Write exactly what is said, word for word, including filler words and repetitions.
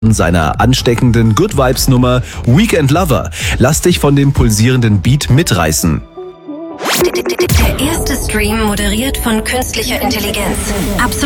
seiner ansteckenden Good Vibes Nummer Weekend Lover. Lass dich von dem pulsierenden Beat mitreißen. Der erste Stream moderiert von künstlicher Intelligenz. Absolut